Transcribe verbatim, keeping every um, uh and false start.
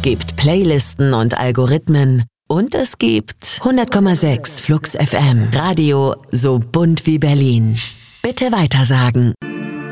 gibt Playlisten und Algorithmen. Und es gibt hundert Komma sechs Flux F M. Radio so bunt wie Berlin. Bitte weitersagen.